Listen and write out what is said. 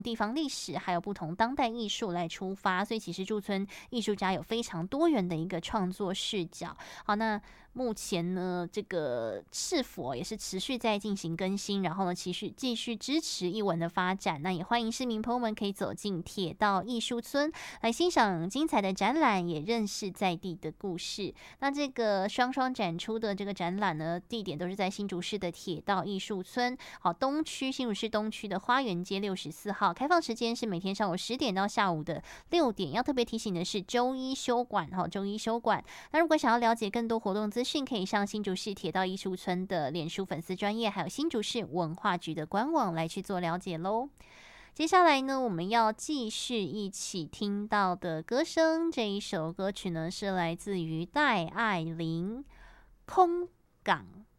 地方历史还有不同当代艺术来出发，所以其实驻村艺术家有非常多元的一个创作视角。好，那目前呢，这个市府也是持续在进行更新，然后呢，继续支持艺文的发展。那也欢迎市民朋友们可以走进铁道艺术村来欣赏精彩的展览，也认识在地的故事。那这个双双展出的这个展览呢，地点都是在新竹市的铁道艺术村，好，新竹市东区的花园街64号，开放时间是每天上午10点到下午的6点。要特别提醒的是，周一休馆。那如果想要了解更多活动资讯，可以上新竹市铁道艺术村的脸书粉丝专页，还有新竹市文化局的官网来去做了解咯。接下来呢，我们要继续一起听到的歌声，这一首歌曲呢是来自于戴爱玲《空港》。